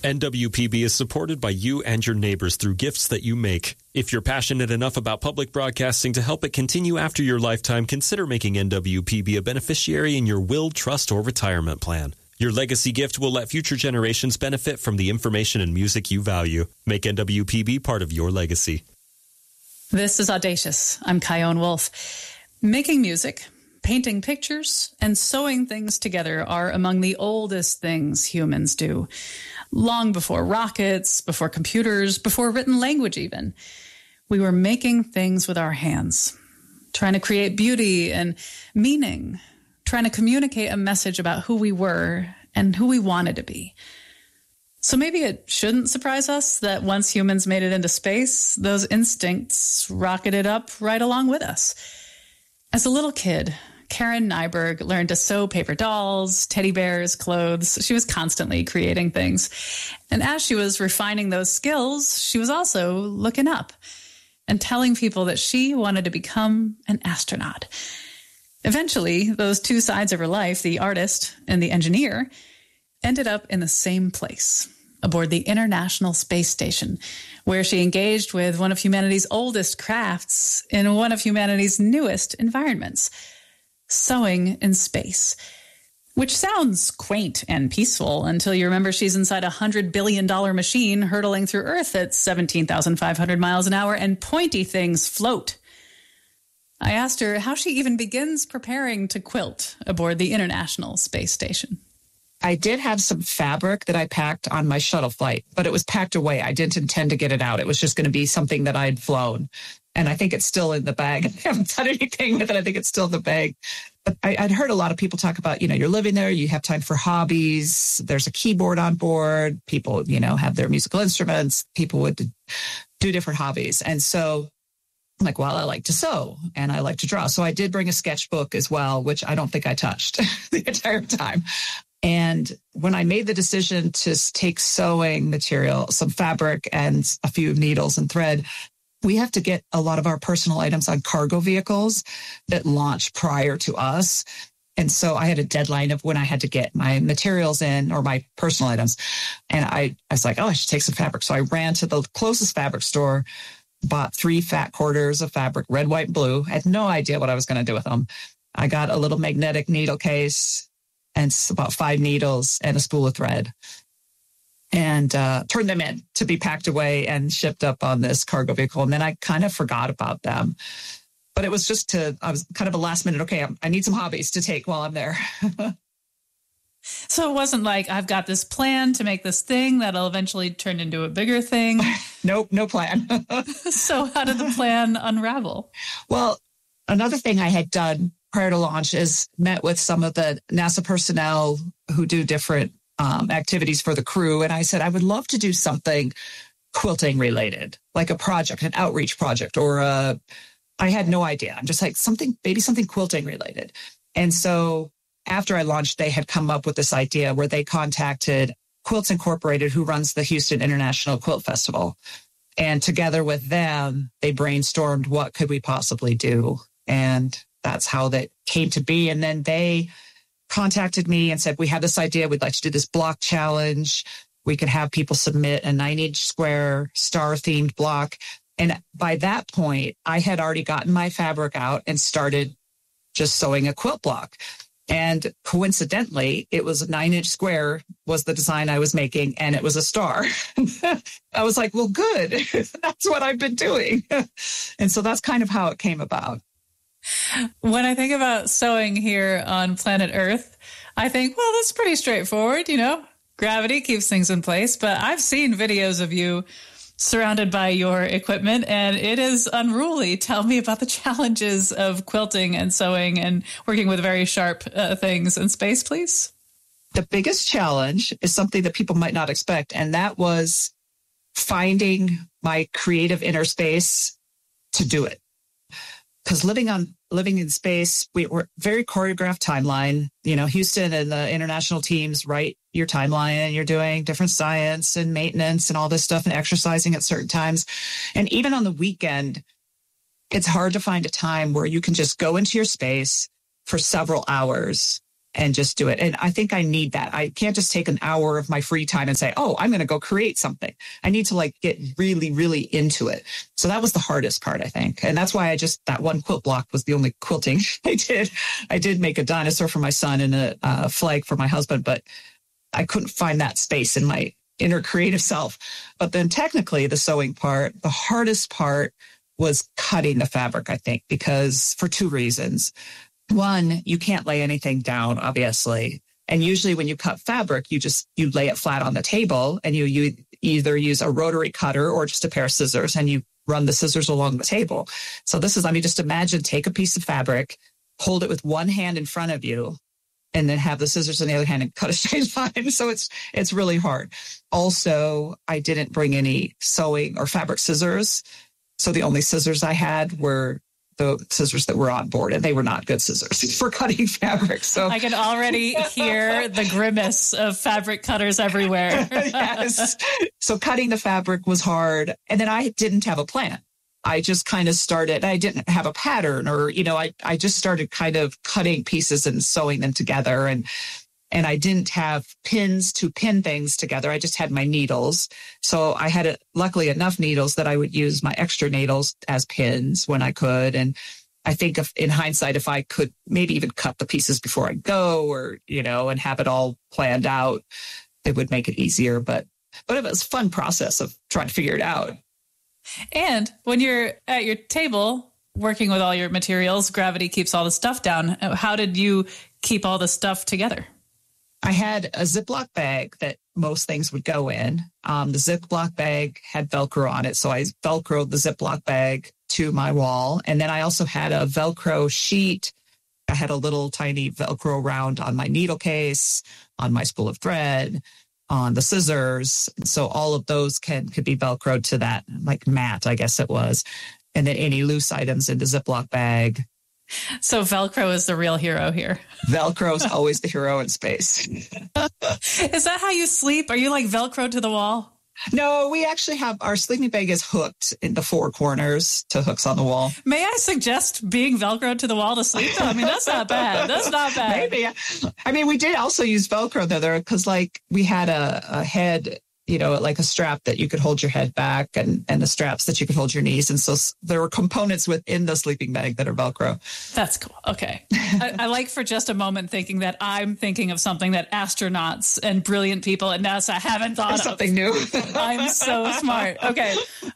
NWPB is supported by you and your neighbors through gifts that you make. If you're passionate enough about public broadcasting to help it continue after your lifetime, consider making NWPB a beneficiary in your will, trust, or retirement plan. Your legacy gift will let future generations benefit from the information and music you value. Make NWPB part of your legacy. This is Audacious. I'm Kyone Wolf. Making music, painting pictures, and sewing things together are among the oldest things humans do. Long before rockets, before computers, before written language even. We were making things with our hands, trying to create beauty and meaning, trying to communicate a message about who we were and who we wanted to be. So maybe it shouldn't surprise us that once humans made it into space, those instincts rocketed up right along with us. As a little kid, Karen Nyberg learned to sew paper dolls, teddy bears, clothes. She was constantly creating things. And as she was refining those skills, she was also looking up and telling people that she wanted to become an astronaut. Eventually, those two sides of her life, the artist and the engineer, ended up in the same place, aboard the International Space Station, where she engaged with one of humanity's oldest crafts in one of humanity's newest environments. Sewing in space, which sounds quaint and peaceful until you remember she's inside a $100 billion machine hurtling through Earth at 17,500 miles an hour and pointy things float. I asked her how she even begins preparing to quilt aboard the International Space Station. I did have some fabric that I packed on my shuttle flight, but it was packed away. I didn't intend to get it out. It was just going to be something that I'd flown. And I think it's still in the bag. I haven't done anything with it. I think it's still in the bag. But I'd heard a lot of people talk about, you're living there, you have time for hobbies. There's a keyboard on board. People, have their musical instruments. People would do different hobbies. And so I'm like, well, I like to sew and I like to draw. So I did bring a sketchbook as well, which I don't think I touched the entire time. And when I made the decision to take sewing material, some fabric and a few needles and thread, we have to get a lot of our personal items on cargo vehicles that launch prior to us. And so I had a deadline of when I had to get my materials in or my personal items. And I was like, I should take some fabric. So I ran to the closest fabric store, bought 3 fat quarters of fabric, red, white, and blue. I had no idea what I was going to do with them. I got a little magnetic needle case and about 5 needles and a spool of thread. And turned them in to be packed away and shipped up on this cargo vehicle. And then I kind of forgot about them. But it was I was kind of a last minute, okay, I need some hobbies to take while I'm there. So it wasn't like, I've got this plan to make this thing that'll eventually turn into a bigger thing. Nope, no plan. So how did the plan unravel? Well, another thing I had done prior to launch is met with some of the NASA personnel who do different activities for the crew. And I said, I would love to do something quilting related, like a project, an outreach project, or I had no idea. I'm just like maybe something quilting related. And so after I launched, they had come up with this idea where they contacted Quilts Incorporated, who runs the Houston International Quilt Festival. And together with them, they brainstormed what could we possibly do. And that's how that came to be. And then they contacted me and said, we have this idea. We'd like to do this block challenge. We could have people submit a 9-inch square star-themed block. And by that point, I had already gotten my fabric out and started just sewing a quilt block. And coincidentally, it was a 9-inch square was the design I was making, and it was a star. I was like, well, good. That's what I've been doing. And so that's kind of how it came about. When I think about sewing here on planet Earth, I think, well, that's pretty straightforward. Gravity keeps things in place. But I've seen videos of you surrounded by your equipment, and it is unruly. Tell me about the challenges of quilting and sewing and working with very sharp things in space, please. The biggest challenge is something that people might not expect, and that was finding my creative inner space to do it. Because living in space, we were very choreographed timeline. Houston and the international teams write your timeline, and you're doing different science and maintenance and all this stuff and exercising at certain times. And even on the weekend, it's hard to find a time where you can just go into your space for several hours and just do it. And I think I need that. I can't just take an hour of my free time and say, oh, I'm going to go create something. I need to like get really, really into it. So that was the hardest part, I think. And that's why that one quilt block was the only quilting I did. I did make a dinosaur for my son and a flag for my husband, but I couldn't find that space in my inner creative self. But then technically the sewing part, the hardest part was cutting the fabric, I think, because for two reasons. One, you can't lay anything down, obviously. And usually when you cut fabric, you lay it flat on the table and you either use a rotary cutter or just a pair of scissors and you run the scissors along the table. So just imagine, take a piece of fabric, hold it with one hand in front of you, and then have the scissors in the other hand and cut a straight line. So it's really hard. Also, I didn't bring any sewing or fabric scissors. So the only scissors I had were the scissors that were on board, and they were not good scissors for cutting fabric. So I can already hear the grimace of fabric cutters everywhere. Yes. So cutting the fabric was hard. And then I didn't have a plan. I just kind of started. I didn't have a pattern or, I just started kind of cutting pieces and sewing them together. And I didn't have pins to pin things together. I just had my needles. So I had luckily enough needles that I would use my extra needles as pins when I could. And I think in hindsight, if I could maybe even cut the pieces before I go or, and have it all planned out, it would make it easier. But it was a fun process of trying to figure it out. And when you're at your table working with all your materials, gravity keeps all the stuff down. How did you keep all the stuff together? I had a Ziploc bag that most things would go in. The Ziploc bag had Velcro on it. So I Velcroed the Ziploc bag to my wall. And then I also had a Velcro sheet. I had a little tiny Velcro round on my needle case, on my spool of thread, on the scissors. So all of those could be Velcroed to that like mat, I guess it was. And then any loose items in the Ziploc bag. So Velcro is the real hero here. Velcro is always the hero in space. Is that how you sleep? Are you like Velcro to the wall? No, we actually have our sleeping bag is hooked in the four corners to hooks on the wall. May I suggest being Velcro to the wall to sleep? I mean, that's not bad. That's not bad. Maybe. I mean, we did also use Velcro there because like we had a head, like a strap that you could hold your head back and the straps that you could hold your knees. And so there were components within the sleeping bag that are Velcro. That's cool. Okay. I like for just a moment thinking that I'm thinking of something that astronauts and brilliant people at NASA haven't thought of. Something new. I'm so smart. Okay.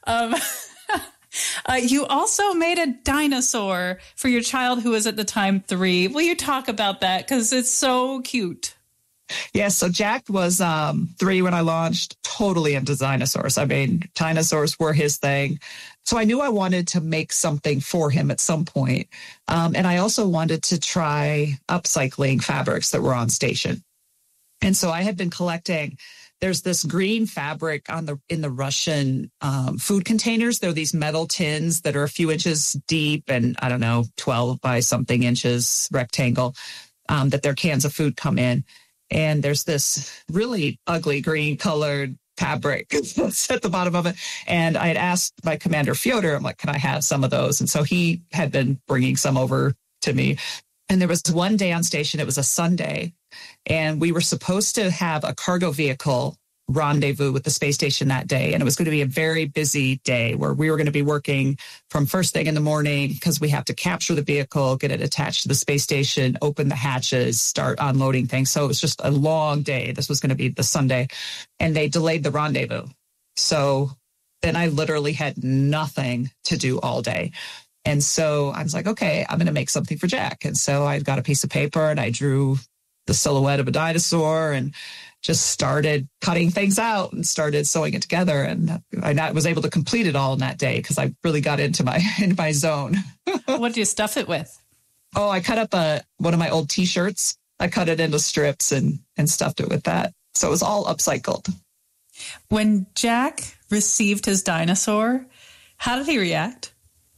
You also made a dinosaur for your child who was at the time 3. Will you talk about that? Because it's so cute. Yeah, so Jack was 3 when I launched, totally into dinosaurs. I mean, dinosaurs were his thing. So I knew I wanted to make something for him at some point. And I also wanted to try upcycling fabrics that were on station. And so I had been collecting. There's this green fabric in the Russian food containers. They're these metal tins that are a few inches deep and, 12 by something inches rectangle that their cans of food come in. And there's this really ugly green colored fabric that's at the bottom of it. And I had asked my commander, Fyodor, I'm like, can I have some of those? And so he had been bringing some over to me. And there was one day on station, it was a Sunday, and we were supposed to have a cargo vehicle rendezvous with the space station that day. And it was going to be a very busy day where we were going to be working from first thing in the morning because we have to capture the vehicle, get it attached to the space station, open the hatches, start unloading things. So it was just a long day. This was going to be the Sunday, and they delayed the rendezvous. So then I literally had nothing to do all day. And so I was like, okay, I'm going to make something for Jack. And so I got a piece of paper and I drew the silhouette of a dinosaur and just started cutting things out and started sewing it together. And I was able to complete it all in that day because I really got into my zone. What do you stuff it with? Oh, I cut up one of my old T-shirts. I cut it into strips and stuffed it with that. So it was all upcycled. When Jack received his dinosaur, how did he react?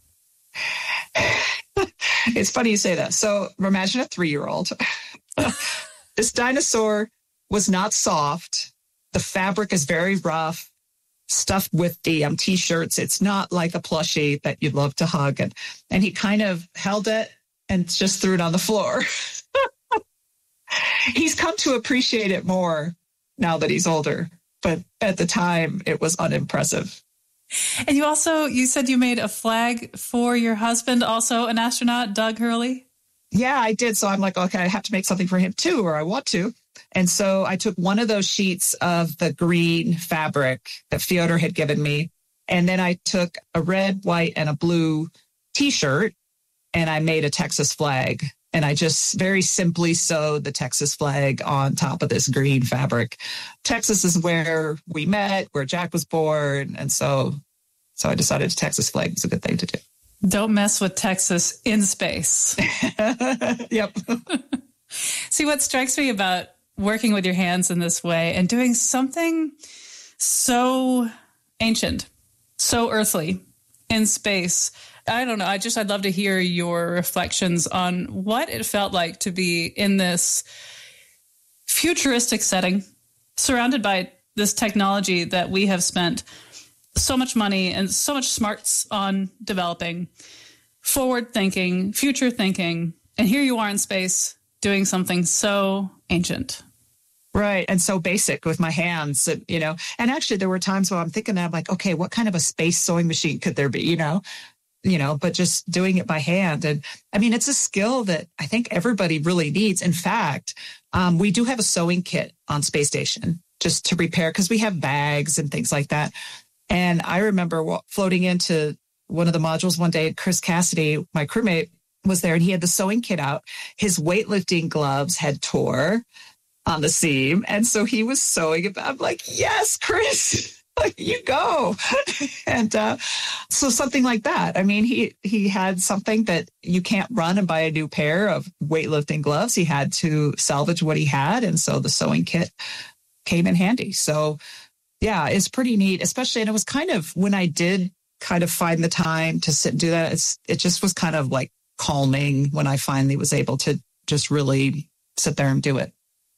It's funny you say that. So imagine a 3-year-old. This dinosaur was not soft. The fabric is very rough, stuffed with the T-shirts. It's not like a plushie that you'd love to hug. And he kind of held it and just threw it on the floor. He's come to appreciate it more now that he's older. But at the time, it was unimpressive. And you said you made a flag for your husband, also an astronaut, Doug Hurley? Yeah, I did. So I'm like, okay, I have to make something for him too, or I want to. And so I took one of those sheets of the green fabric that Fyodor had given me. And then I took a red, white, and a blue T-shirt, and I made a Texas flag. And I just very simply sewed the Texas flag on top of this green fabric. Texas is where we met, where Jack was born. And so I decided a Texas flag was a good thing to do. Don't mess with Texas in space. Yep. See, what strikes me about working with your hands in this way and doing something so ancient, so earthly in space, I don't know. I'd love to hear your reflections on what it felt like to be in this futuristic setting, surrounded by this technology that we have spent so much money and so much smarts on developing, forward thinking, future thinking. And here you are in space doing something so ancient. Right. And so basic with my hands, and actually there were times where I'm thinking, I'm like, okay, what kind of a space sewing machine could there be, but just doing it by hand. And I mean, it's a skill that I think everybody really needs. In fact, we do have a sewing kit on Space Station just to repair, because we have bags and things like that. And I remember floating into one of the modules one day, Chris Cassidy, my crewmate, was there, and he had the sewing kit out. His weightlifting gloves had tore on the seam. And so he was sewing it. I'm like, yes, Chris, you go. And so something like that. I mean, he had something that you can't run and buy a new pair of weightlifting gloves. He had to salvage what he had. And so the sewing kit came in handy. So yeah, it's pretty neat, especially. And it was kind of when I did kind of find the time to sit and do that, it just was kind of like calming when I finally was able to just really sit there and do it.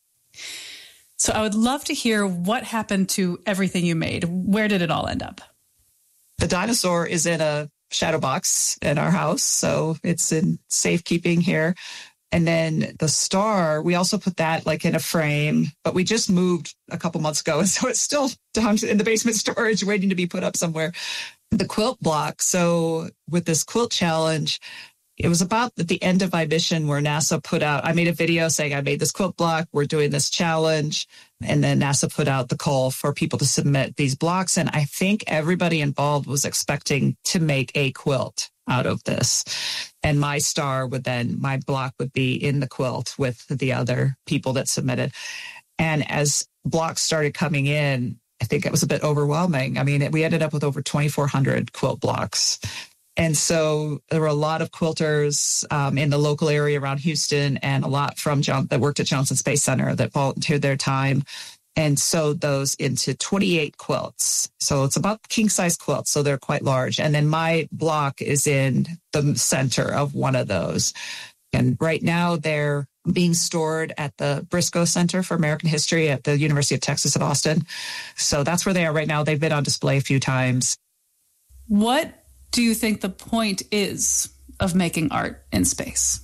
So I would love to hear what happened to everything you made. Where did it all end up? The dinosaur is in a shadow box in our house, so it's in safekeeping here. And then the star, we also put that like in a frame, but we just moved a couple months ago. And so it's still down in the basement storage waiting to be put up somewhere. The quilt block. So with this quilt challenge, it was about at the end of my mission where NASA put out, I made a video saying I made this quilt block, we're doing this challenge. And then NASA put out the call for people to submit these blocks. And I think everybody involved was expecting to make a quilt out of this. And my block would be in the quilt with the other people that submitted. And as blocks started coming in, I think it was a bit overwhelming. I mean, we ended up with over 2,400 quilt blocks. And so there were a lot of quilters in the local area around Houston, and a lot from that worked at Johnson Space Center that volunteered their time and sewed those into 28 quilts. So it's about king-size quilts, so they're quite large. And then my block is in the center of one of those. And right now they're being stored at the Briscoe Center for American History at the University of Texas at Austin. So that's where they are right now. They've been on display a few times. What do you think the point is of making art in space?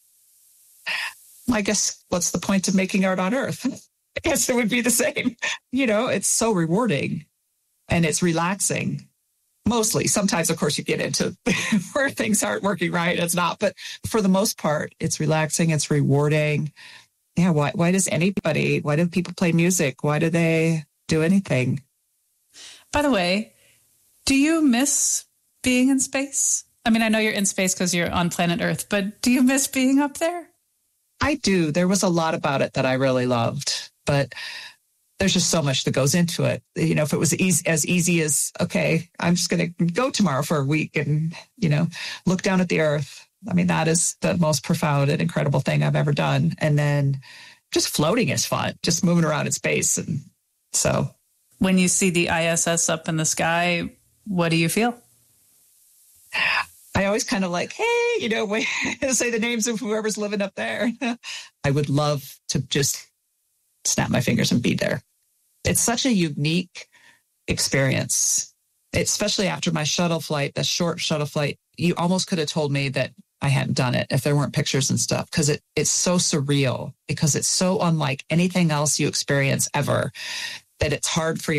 I guess what's the point of making art on Earth? I guess it would be the same. It's so rewarding and it's relaxing. Mostly. Sometimes, of course, you get into where things aren't working right. It's not. But for the most part, it's relaxing. It's rewarding. Yeah. Why do people play music? Why do they do anything? By the way, do you miss being in space? I mean, I know you're in space because you're on planet Earth, but do you miss being up there? I do. There was a lot about it that I really loved, but there's just so much that goes into it. If it was as easy as, okay, I'm just going to go tomorrow for a week and, look down at the Earth. I mean, that is the most profound and incredible thing I've ever done. And then just floating is fun, just moving around in space. And so when you see the ISS up in the sky, what do you feel? I always kind of like, hey, say the names of whoever's living up there. I would love to just snap my fingers and be there. It's such a unique experience, especially after my shuttle flight, the short shuttle flight. You almost could have told me that I hadn't done it if there weren't pictures and stuff, because it's so surreal, because it's so unlike anything else you experience ever, that it's hard for